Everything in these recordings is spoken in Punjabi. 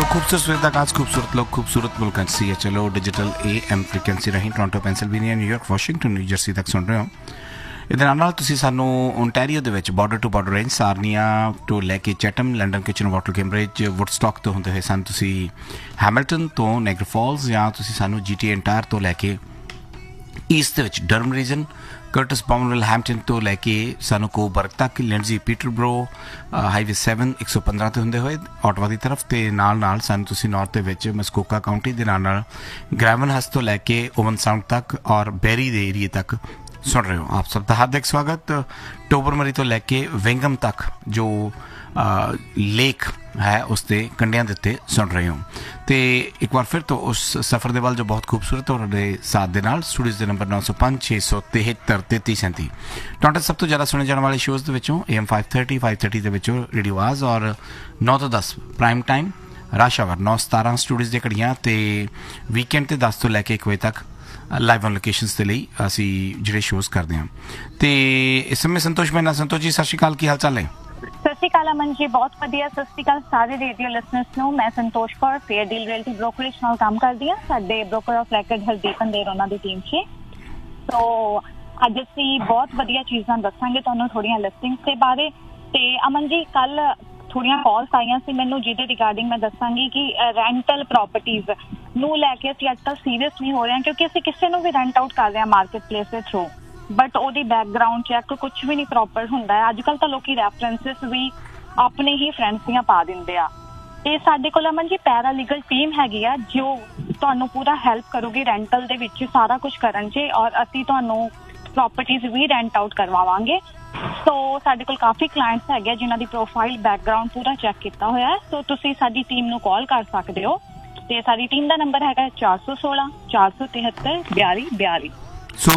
खूबसूरत सवेर का आज खूबसूरत लोग खूबसूरत मुल्क CHLO डिजिटल AM फ्रीकुएंसी रही Toronto Pennsylvania New York Washington New Jersey ਤੱਕ ਸੁਣ ਰਹੇ ਹੋ। ਇਹਦੇ ਨਾਲ ਤੁਸੀਂ ਸਾਨੂੰ ਓਨਟਾਰੀਓ ਦੇ ਵਿੱਚ ਬਾਰਡਰ ਟੂ ਬਾਰਡਰ ਰੇਂਜ ਸਾਰਨੀਆ ਤੋਂ ਲੈ ਕੇ ਚੈਟਮ ਲੰਡਨ ਕਿਚਨ ਵਾਟਰ ਕੈਂਬਰਿਜ ਵੁੱਡਸਟਾਕ ਤੋਂ ਹੁੰਦੇ ਹੋਏ ਸਾਨੂੰ ਤੁਸੀਂ ਹੈਮਿਲਟਨ ਤੋਂ ਨੈਗਰ ਫਾਲਸ ਜਾਂ ਤੁਸੀਂ ਸਾਨੂੰ GTA ਐਂਟਾਇਰ ਤੋਂ ਲੈ ਕੇ ਈਸਟ ਦੇ ਵਿੱਚ ਡਰਮ ਰੀਜਨ ਕਰਟਸ ਬਾਊਨਵਿਲ ਹੈਮਪਟਨ ਤੋਂ ਲੈ ਕੇ ਸਾਨੂੰ ਕੋਬਰਗ ਤੱਕ ਲਿੰਡਜ਼ੀ ਪੀਟਰਬਰੋ ਹਾਈਵੇ 7 115 ਤੇ ਹੁੰਦੇ ਹੋਏ ਆਟਵਾ ਦੀ ਤਰਫ ਤੇ ਨਾਲ ਸਾਨੂੰ ਤੁਸੀਂ ਨਾਰਥ ਦੇ ਵਿੱਚ ਮਸਕੋਕਾ ਕਾਉਂਟੀ ਦੇ ਨਾਲ ਗ੍ਰੈਵਨ ਹਸ ਤੋਂ ਲੈ ਕੇ ਓਵਨ ਸਾਊਂਡ ਤੱਕ ਔਰ ਬੈਰੀ ਦੇ ਏਰੀਏ ਤੱਕ सुन रहे हो। आप सबका हार्दिक स्वागत। टोबरमरी तो लैके विंगम तक जो लेक है उसके कंढियां दे उत्ते सुन रहे हो। तो एक बार फिर तो उस सफ़र के वाल जो बहुत खूबसूरत और साथ दे नाल स्टूडियोज़ के नंबर 905 673 3337 टोरंटो सब तो ज़्यादा सुने जाने वाले शोज़ के विचों AM 530 के विचों रेडियो आवाज़ और 9 to 10 prime time rush our 9-17 Studios दी घड़ियां ते वीकेंड ते 10 तो लैके 1 बजे तक लाइव ऑन लोकेशनस के लिए असी ਜਿਹੜੇ ਸ਼ੋਜ਼ ਕਰਦੇ ਹਾਂ। ਤੇ ਇਸ ਸਮੇਂ ਸੰਤੋਸ਼ ਮੈਨਾ ਸੰਤੋਸ਼ ਜੀ ਸਤਿ ਸ਼੍ਰੀ ਅਕਾਲ, ਕੀ ਹਾਲ ਚਾਲ ਹੈ? ਸਤਿ ਸ਼੍ਰੀ ਅਕਾਲ ਅਮਨ ਜੀ, ਬਹੁਤ ਵਧੀਆ। ਸਤਿ ਸ਼੍ਰੀ ਅਕਾਲ ਸਾਰੇ ਰੇਡੀਓ ਲਿਸਨਰਸ ਨੂੰ। ਮੈਂ ਸੰਤੋਸ਼ Kaur fair deal realty brokerage ਨਾਲ ਕੰਮ ਕਰਦੀ ਹਾਂ। ਸਾਡੇ ਬ੍ਰੋਕਰ ਆਫ ਰੈਕਡ ਹਰਦੀਪ ਅੰਦੇਰ ਉਹਨਾਂ ਦੀ ਟੀਮ 'ਚ। ਸੋ ਅੱਜ ਅਸੀਂ ਬਹੁਤ ਵਧੀਆ ਚੀਜ਼ਾਂ ਦੱਸਾਂਗੇ ਤੁਹਾਨੂੰ, ਥੋੜ੍ਹੀਆਂ ਲਿਸਟਿੰਗਸ ਦੇ ਬਾਰੇ। ਤੇ ਅਮਨ ਜੀ ਕੱਲ ਥੋੜ੍ਹੀਆਂ ਕਾਲਸ ਆਈਆਂ ਸੀ ਮੈਨੂੰ ਜਿਹਦੇ ਰਿਗਾਰਡਿੰਗ ਮੈਂ ਦੱਸਾਂਗੀ ਕਿ ਰੈਂਟਲ ਪ੍ਰੋਪਰਟੀਜ਼ ਨੂੰ ਲੈ ਕੇ ਅਸੀਂ ਅੱਜ ਕੱਲ੍ਹ ਸੀਰੀਅਸ ਨਹੀਂ ਹੋ ਰਹੇ ਹਾਂ, ਕਿਉਂਕਿ ਅਸੀਂ ਕਿਸੇ ਨੂੰ ਵੀ ਰੈਂਟ ਆਊਟ ਕਰ ਰਹੇ ਹਾਂ ਮਾਰਕੀਟ ਪਲੇਸ ਦੇ ਥਰੂ, ਬਟ ਉਹਦੀ ਬੈਕਗਰਾਊਂਡ ਚੈੱਕ ਕੁਛ ਵੀ ਨਹੀਂ ਪ੍ਰੋਪਰ ਹੁੰਦਾ ਹੈ। ਅੱਜ ਕੱਲ੍ਹ ਤਾਂ ਲੋਕੀ ਰੈਫਰੈਂਸਿਸ ਵੀ ਆਪਣੇ ਹੀ ਫਰੈਂਡਸ ਦੀਆਂ ਪਾ ਦਿੰਦੇ ਆ। ਤੇ ਸਾਡੇ ਕੋਲ ਅਮਨ ਜੀ ਪੈਰਾਲੀਗਲ ਟੀਮ ਹੈਗੀ ਆ ਜੋ ਤੁਹਾਨੂੰ ਪੂਰਾ ਹੈਲਪ ਕਰੂਗੀ ਰੈਂਟਲ ਦੇ ਵਿੱਚ ਸਾਰਾ ਕੁਛ ਕਰਨ 'ਚ, ਔਰ ਅਸੀਂ ਤੁਹਾਨੂੰ ਪ੍ਰੋਪਰਟੀਜ਼ ਵੀ ਰੈਂਟ ਆਊਟ ਕਰਵਾਵਾਂਗੇ। ਸੋ ਸਾਡੇ ਕੋਲ ਕਾਫੀ ਕਲਾਇੰਟਸ ਹੈਗੇ ਜਿਨ੍ਹਾਂ ਦੀ ਪ੍ਰੋਫਾਈਲ ਬੈਕਗਰਾਊਂਡ ਪੂਰਾ ਚੈੱਕ ਕੀਤਾ ਹੋਇਆ ਹੈ। ਸੋ ਤੁਸੀਂ ਸਾਡੀ ਟੀਮ ਨੂੰ ਕਾਲ ਕਰ ਸਕਦੇ ਹੋ ਤੇ ਸਾਡੀ ਟੀਮ ਦਾ ਨੰਬਰ ਹੈਗਾ 416 473 4242। ਸੋ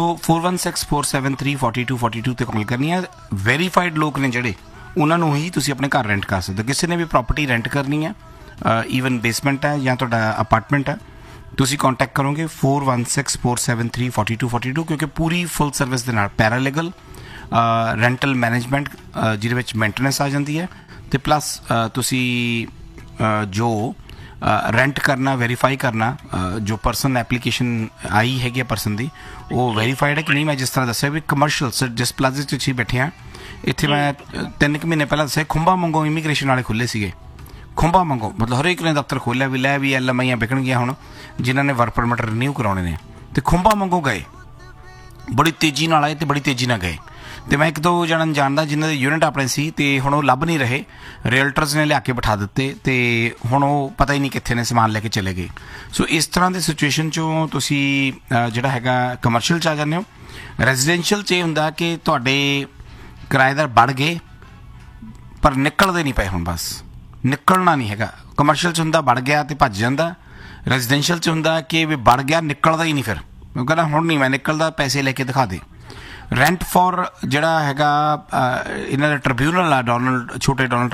4164734242 ਤੇ ਕਾਲ ਕਰਨੀ ਹੈ। ਵੈਰੀਫਾਈਡ ਲੋਕ ਨੇ ਜਿਹੜੇ ਉਹਨਾਂ ਨੂੰ ਹੀ ਤੁਸੀਂ ਆਪਣੇ ਘਰ ਰੈਂਟ ਕਰ ਸਕਦੇ ਹੋ। ਕਿਸੇ ਨੇ ਵੀ ਪ੍ਰੋਪਰਟੀ ਰੈਂਟ ਕਰਨੀ ਹੈ, ਈਵਨ ਬੇਸਮੈਂਟ ਹੈ ਜਾਂ ਤੁਹਾਡਾ ਅਪਾਰਟਮੈਂਟ ਹੈ, ਤੁਸੀਂ ਕੰਟੈਕਟ ਕਰੋਗੇ 4164734242 ਕਿਉਂਕਿ ਪੂਰੀ ਫੁੱਲ ਸਰਵਿਸ ਦੇ ਨਾਲ ਪੈਰਾਲੀਗਲ ਰੈਂਟਲ ਮੈਨੇਜਮੈਂਟ ਜਿਹਦੇ ਵਿੱਚ ਮੇਨਟੇਨੈਂਸ ਆ ਜਾਂਦੀ ਹੈ ਅਤੇ ਪਲੱਸ ਤੁਸੀਂ ਜੋ ਰੈਂਟ ਕਰਨਾ ਵੈਰੀਫਾਈ ਕਰਨਾ ਜੋ ਪਰਸਨ ਐਪਲੀਕੇਸ਼ਨ ਆਈ ਹੈਗੀ ਆ ਪਰਸਨ ਦੀ ਉਹ ਵੈਰੀਫਾਈਡ ਹੈ ਕਿ ਨਹੀਂ। ਮੈਂ ਜਿਸ ਤਰ੍ਹਾਂ ਦੱਸਿਆ ਵੀ ਕਮਰਸ਼ੀਅਲ ਜਿਸ ਪਲਾਜ਼ੇ 'ਚ ਅਸੀਂ ਬੈਠੇ ਹਾਂ ਇੱਥੇ ਮੈਂ 3 ਕੁ ਮਹੀਨੇ ਪਹਿਲਾਂ ਦੱਸਿਆ ਖੁੰਬਾਂ ਮੰਗੋ ਇਮੀਗ੍ਰੇਸ਼ਨ ਵਾਲੇ ਖੁੱਲ੍ਹੇ ਸੀਗੇ। ਖੁੰਬਾਂ ਮੰਗੋ ਮਤਲਬ ਹਰੇਕ ਨੇ ਦਫ਼ਤਰ ਖੋਲ੍ਹਿਆ ਵੀ ਲੈ ਵੀ LMI ਵਿਕਣਗੀਆਂ ਹੁਣ ਜਿਨ੍ਹਾਂ ਨੇ ਵਰਕ ਪਰਮਿਟ ਰਿਨਿਊ ਕਰਾਉਣੇ ਨੇ, ਅਤੇ ਖੁੰਬਾਂ ਮੰਗੋ ਗਏ ਬੜੀ ਤੇਜ਼ੀ ਨਾਲ ਆਏ ਅਤੇ ਬੜੀ ਤੇਜ਼ੀ ਨਾਲ ਗਏ। ਅਤੇ ਮੈਂ 1-2 ਜਣਾਂ ਨੂੰ ਜਾਣਦਾ ਜਿਨ੍ਹਾਂ ਦੇ ਯੂਨਿਟ ਆਪਣੇ ਸੀ ਅਤੇ ਹੁਣ ਉਹ ਲੱਭ ਨਹੀਂ ਰਹੇ, ਰੀਅਲਟਰਸ ਨੇ ਲਿਆ ਕੇ ਬਿਠਾ ਦਿੱਤੇ ਅਤੇ ਹੁਣ ਉਹ ਪਤਾ ਹੀ ਨਹੀਂ ਕਿੱਥੇ ਨੇ ਸਮਾਨ ਲੈ ਕੇ ਚਲੇ ਗਏ। ਸੋ ਇਸ ਤਰ੍ਹਾਂ ਦੀ ਸਿਚੁਏਸ਼ਨ 'ਚੋਂ ਤੁਸੀਂ ਜਿਹੜਾ ਹੈਗਾ ਕਮਰਸ਼ੀਅਲ 'ਚ ਆ ਜਾਂਦੇ ਹੋ। ਰੈਜ਼ੀਡੈਂਸ਼ੀਅਲ 'ਚ ਇਹ ਹੁੰਦਾ ਕਿ ਤੁਹਾਡੇ ਕਿਰਾਏਦਾਰ ਵੜ ਗਏ ਪਰ ਨਿਕਲਦੇ ਨਹੀਂ ਪਏ, ਹੁਣ ਬਸ ਨਿਕਲਣਾ ਨਹੀਂ ਹੈਗਾ। ਕਮਰਸ਼ੀਅਲ 'ਚ ਹੁੰਦਾ ਵੜ ਗਿਆ ਅਤੇ ਭੱਜ ਜਾਂਦਾ, ਰੈਜ਼ੀਡੈਂਸ਼ੀਅਲ 'ਚ ਹੁੰਦਾ ਕਿ ਵੀ ਵੜ ਗਿਆ ਨਿਕਲਦਾ ਹੀ ਨਹੀਂ, ਫਿਰ ਉਹ ਕਹਿੰਦਾ ਹੁਣ ਨਹੀਂ ਮੈਂ ਨਿਕਲਦਾ, ਪੈਸੇ ਲੈ ਕੇ ਦਿਖਾ ਦੇ। ਰੈਂਟ ਫੋਰ ਜਿਹੜਾ ਹੈਗਾ ਇਹਨਾਂ ਦਾ ਟ੍ਰਿਬਿਊਨਲ ਆ ਛੋਟੇ ਡੋਨਲਡ